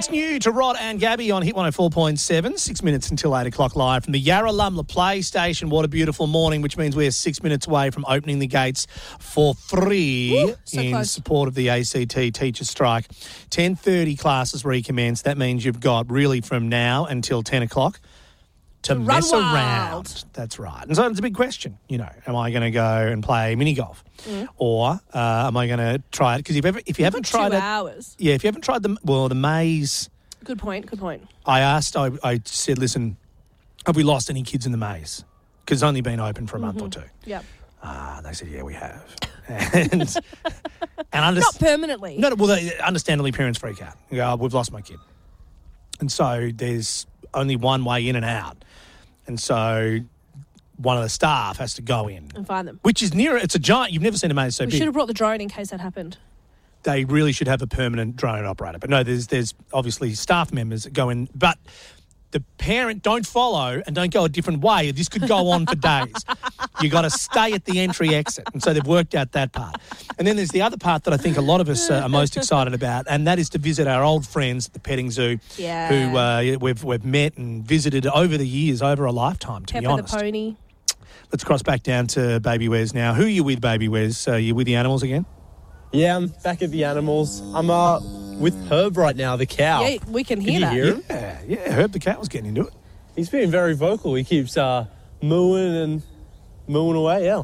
It's new to Rod and Gabby on Hit 104.7. 6 minutes until 8 o'clock live from the Yarralumla PlayStation. What a beautiful morning, which means we're 6 minutes away from opening the gates for free in close. support of the ACT teacher strike. 10:30 classes recommence. That means you've got really from now until 10 o'clock to mess run wild. around. That's right. And so it's a big question, am I going to go and play mini golf? Or am I going to try it? Because if you haven't tried 2 it... hours. Yeah, if you haven't tried the maze... Good point. I said, listen, have we lost any kids in the maze? Because it's only been open for a month or two. Yep. They said, yeah, we have. and Not permanently. No, well, understandably, parents freak out. They go, we've lost my kid. And so there's only one way in and out. And so one of the staff has to go in. And find them. Which is near, it's a giant, you've never seen a maze so We big. should have brought the drone in case that happened. They really should have a permanent drone operator. But no, there's obviously staff members that go in. But the parent, don't follow and don't go a different way. This could go on for days. You got to stay at the entry exit. And so they've worked out that part. And then there's the other part that I think a lot of us are most excited about, and that is to visit our old friends at the petting zoo who we've met and visited over the years, over a lifetime, to be Pepper honest. the pony. Let's cross back down to Baby Wes now. Who are you with, Baby Wes? You with the animals again? Yeah, I'm back at the animals. I'm with Herb right now, the cow. Yeah, we can Can hear you that. hear him? Yeah, Herb the cat was getting into it. He's being very vocal. He keeps mooing away, yeah.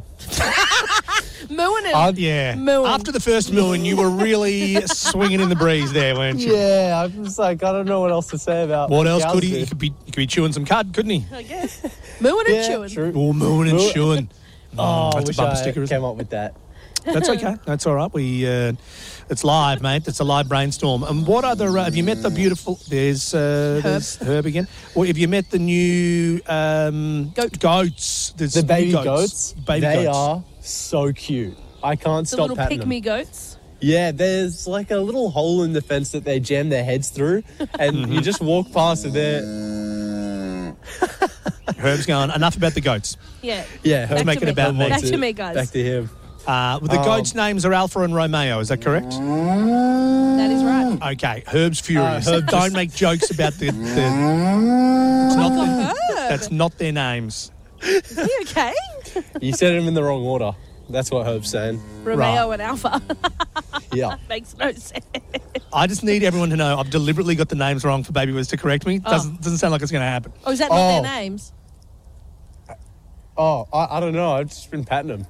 Mooing and Yeah. mooing. After the first mooing, you were really swinging in the breeze there, weren't you? Yeah, I'm just like, I don't know what else to say about What else cows could he? do. He could be chewing some cud, couldn't he? I guess. Mooing and Yeah, chewing. true. Oh, mooing and Moo- chewing. Oh, I that's a wish bumper I sticker, isn't came up with that. That's okay. That's all right. It's live, mate. It's a live brainstorm. And what other? Have you met the beautiful? There's Herb again. Or have you met the new goats? There's The baby new goats, Baby they goats. are so cute. I can't The stop little patting pick-me them. goats. Yeah, there's like a little hole in the fence that they jam their heads through, and you just walk past and they're... Herb's going. Enough about the goats. Yeah. Yeah, Back make to it me. about me. Back to me, guys. Back to him. The goats' names are Alpha and Romeo. Is that correct? That is right. Okay. Herb's furious. Herb Don't make jokes about the it's not Herb. that's not their names. Is he okay? You said them in the wrong order. That's what Herb's saying. Romeo and Alpha. Yeah. Makes no sense. I just need everyone to know I've deliberately got the names wrong for Baby Wiz to correct me. Doesn't sound like it's going to happen. Oh, is that not their names? Oh, I don't know. I've just been patting them.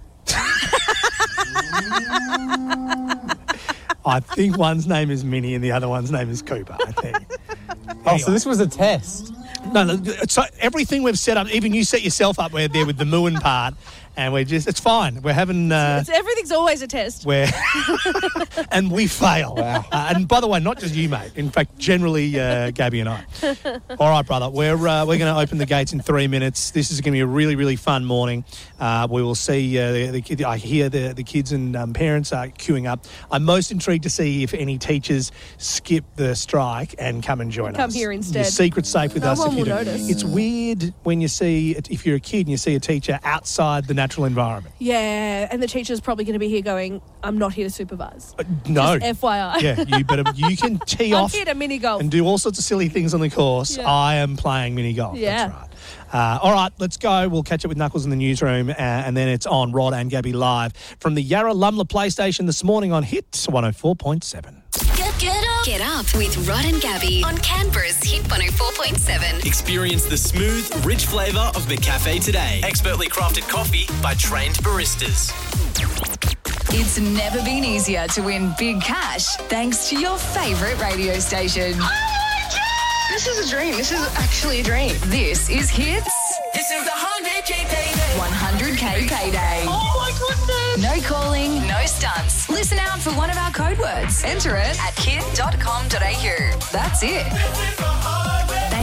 I think one's name is Minnie and the other one's name is Cooper, I think. Oh, so this was a test. No, so everything we've set up, even you set yourself up there with the mooing part, and it's fine. We're having... Everything's always a test. and we fail. Wow. And by the way, not just you, mate. In fact, generally, Gabby and I. All right, brother. We're going to open the gates in 3 minutes. This is going to be a really, really fun morning. We will see I hear the kids and parents are queuing up. I'm most intrigued to see if any teachers skip the strike and come and join us. Come here instead. Your secret's safe with No us one if you will do. notice. It's weird when you see, if you're a kid and you see a teacher outside the natural environment. Yeah, and the teacher's probably going to be here going, I'm not here to supervise. No. Just FYI. Yeah, you can tee I'm off here to mini golf. and do all sorts of silly things on the course. Yeah. I am playing mini golf. Yeah. That's right. All right, let's go. We'll catch up with Knuckles in the newsroom, and then it's on Rod and Gabby live from the Yarralumla PlayStation this morning on Hit 104.7. Get up with Rod and Gabby on Canberra's Hit 104.7. Experience the smooth, rich flavour of McCafe today. Expertly crafted coffee by trained baristas. It's never been easier to win big cash thanks to your favourite radio station. Oh my God! This is a dream. This is actually a dream. This is Hits This is the 100K payday. 100K Payday. Oh my goodness! No calling, no stunts. Listen out for one of our code words. Enter it at kid.com.au. That's it. Thank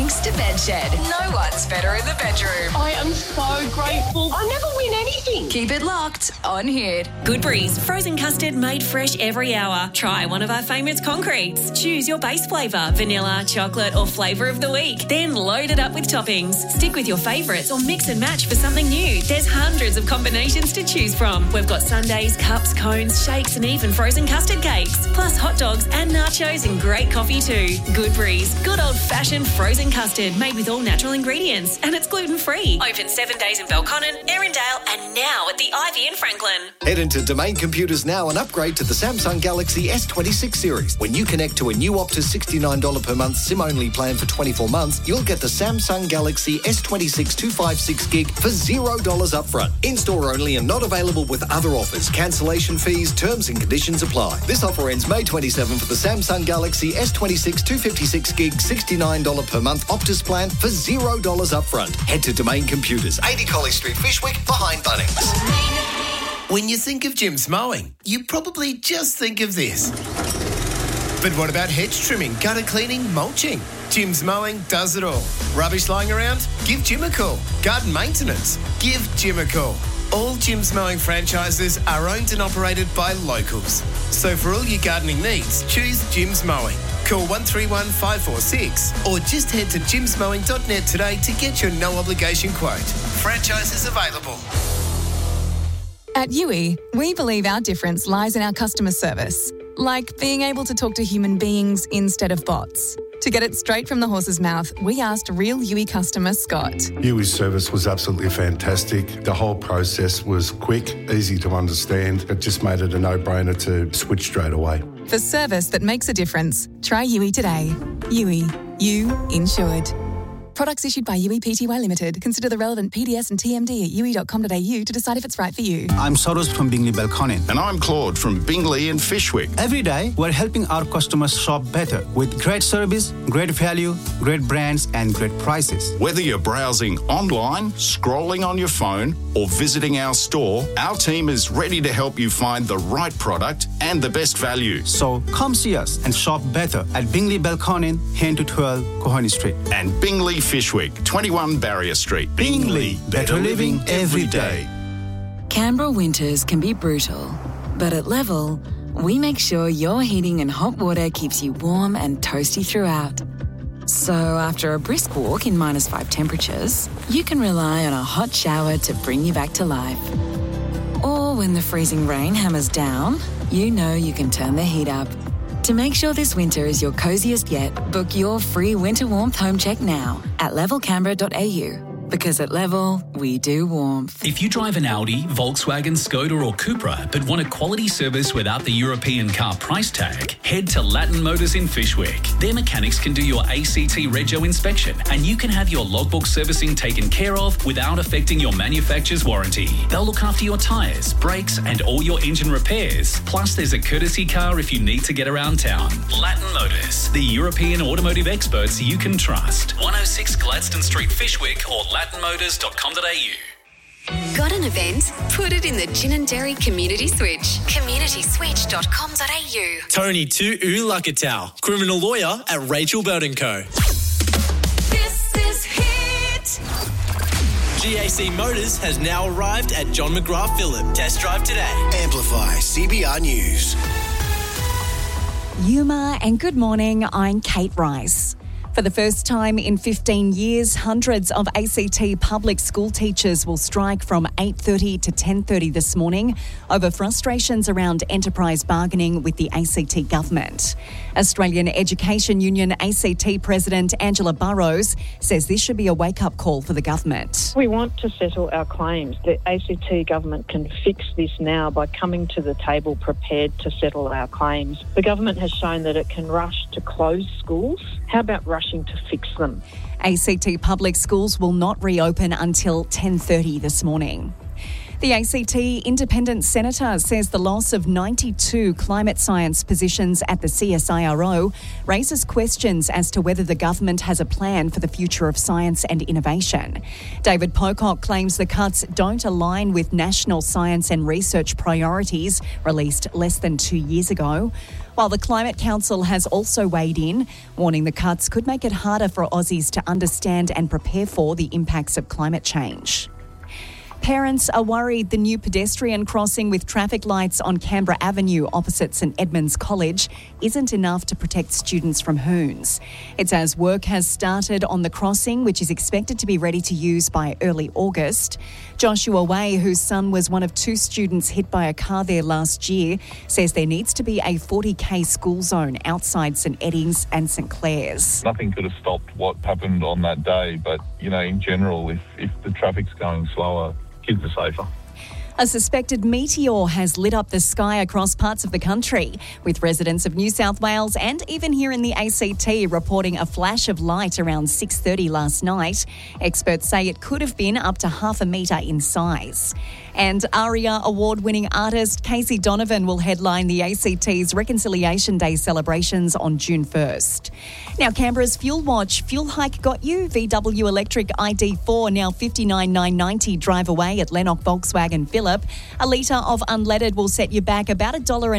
thanks to Bedshed. No one's better in the bedroom. I am so grateful. I never win anything. Keep it locked on Hit. Goodberry's frozen custard made fresh every hour. Try one of our favourite concretes. Choose your base flavour, vanilla, chocolate or flavour of the week. Then load it up with toppings. Stick with your favourites or mix and match for something new. There's hundreds of combinations to choose from. We've got sundaes, cups, cones, shakes and even frozen custard cakes. Plus hot dogs and nachos and great coffee too. Goodberry's, good old-fashioned frozen custard made with all natural ingredients and it's gluten-free. Open 7 days in Belconnen, Erindale and now at the Ivy in Franklin. Head into Domain Computers now and upgrade to the Samsung Galaxy S26 series. When you connect to a new Optus $69 per month SIM-only plan for 24 months, you'll get the Samsung Galaxy S26 256 gig for $0 upfront. In-store only and not available with other offers. Cancellation fees, terms and conditions apply. This offer ends May 27 for the Samsung Galaxy S26 256 gig $69 per month Optus plan for $0 upfront. Head to Domain Computers, 80 Colley Street, Fishwick, behind Bunnings. When you think of Jim's Mowing, you probably just think of this. But what about hedge trimming, gutter cleaning, mulching? Jim's Mowing does it all. Rubbish lying around? Give Jim a call. Garden maintenance? Give Jim a call. All Jim's Mowing franchises are owned and operated by locals. So for all your gardening needs, choose Jim's Mowing. Call 131 546 or just head to jimsmowing.net today to get your no-obligation quote. Franchises available. At Yui, we believe our difference lies in our customer service, like being able to talk to human beings instead of bots. To get it straight from the horse's mouth, we asked real Yui customer Scott. Yui's service was absolutely fantastic. The whole process was quick, easy to understand. It just made it a no-brainer to switch straight away. For service that makes a difference, try Yui today. Yui, you insured. Products issued by Yui Pty Limited. Consider the relevant PDS and TMD at yui.com.au to decide if it's right for you. I'm Soros from Bingley Belconnen. And I'm Claude from Bingley and Fishwick. Every day, we're helping our customers shop better with great service, great value, great brands and great prices. Whether you're browsing online, scrolling on your phone or visiting our store, our team is ready to help you find the right product and the best value. So come see us and shop better at Bingley Belconnen, 10 to 12 Cohoney Street. And Bingley Fishwick, 21 Barrier Street. Bingley, better living every day. Canberra winters can be brutal, but at Level, we make sure your heating and hot water keeps you warm and toasty throughout. So after a brisk walk in -5 temperatures, you can rely on a hot shower to bring you back to life. Or when the freezing rain hammers down, you know you can turn the heat up. To make sure this winter is your coziest yet, book your free winter warmth home check now at levelcanberra.au. Because at Level, we do warmth. If you drive an Audi, Volkswagen, Skoda or Cupra but want a quality service without the European car price tag, head to Latin Motors in Fishwick. Their mechanics can do your ACT Rego inspection and you can have your logbook servicing taken care of without affecting your manufacturer's warranty. They'll look after your tyres, brakes and all your engine repairs. Plus there's a courtesy car if you need to get around town. Latin Motors, the European automotive experts you can trust. 106 Gladstone Street, Fishwick or latinmotors.com.au. Got an event? Put it in the Gin and Dairy Community Switch. communityswitch.com.au. Tony Tu Lakatau, criminal lawyer at Rachel Belt & Co. This is Hit. GAC Motors has now arrived at John McGrath Phillip. Test drive today. Amplify CBR News. Yuma and good morning, I'm Kate Rice. For the first time in 15 years, hundreds of ACT public school teachers will strike from 8:30 to 10:30 this morning over frustrations around enterprise bargaining with the ACT government. Australian Education Union ACT President Angela Burrows says this should be a wake-up call for the government. We want to settle our claims. The ACT government can fix this now by coming to the table prepared to settle our claims. The government has shown that it can rush to close schools. How about rushing to fix them? ACT public schools will not reopen until 10:30 this morning. The ACT independent senator says the loss of 92 climate science positions at the CSIRO raises questions as to whether the government has a plan for the future of science and innovation. David Pocock claims the cuts don't align with national science and research priorities released less than 2 years ago. While the Climate Council has also weighed in, warning the cuts could make it harder for Aussies to understand and prepare for the impacts of climate change. Parents are worried the new pedestrian crossing with traffic lights on Canberra Avenue opposite St Edmunds College isn't enough to protect students from hoons. It's as work has started on the crossing, which is expected to be ready to use by early August. Joshua Way, whose son was one of 2 students hit by a car there last year, says there needs to be a 40k school zone outside St Eddings and St Clair's. Nothing could have stopped what happened on that day, but, in general, if the traffic's going slower, kids are safer. A suspected meteor has lit up the sky across parts of the country, with residents of New South Wales and even here in the ACT reporting a flash of light around 6:30 last night. Experts say it could have been up to half a metre in size. And ARIA award-winning artist Casey Donovan will headline the ACT's Reconciliation Day celebrations on June 1st. Now, Canberra's Fuel Watch. Fuel hike got you. VW electric ID4 now $59,990 drive away at Lennox Volkswagen Phillip. A litre of unleaded will set you back about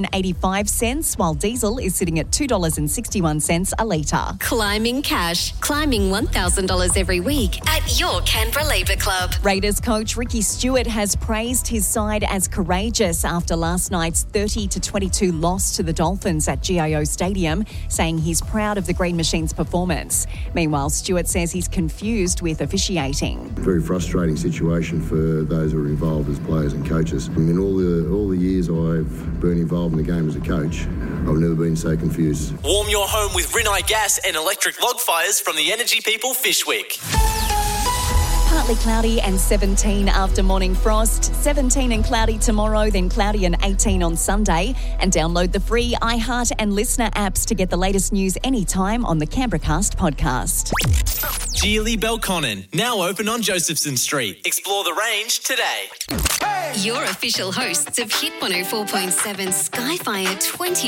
$1.85, while diesel is sitting at $2.61 a litre. Climbing cash. Climbing $1,000 every week at your Canberra Labour Club. Raiders coach Ricky Stewart has praised his side as courageous after last night's 30-22 loss to the Dolphins at GIO Stadium, saying he's proud of the Green Machine's performance. Meanwhile, Stewart says he's confused with officiating. Very frustrating situation for those who are involved as players and coaches. In all the years I've been involved in the game as a coach, I've never been so confused. Warm your home with Rinnai gas and electric log fires from the energy people Fishwick. Partly cloudy and 17 after morning frost. 17 and cloudy tomorrow, then cloudy and 18 on Sunday. And download the free iHeart and Listener apps to get the latest news anytime on the CanberraCast podcast. Geely Belconnen, now open on Josephson Street. Explore the range today. Your official hosts of Hit 104.7 Skyfire 20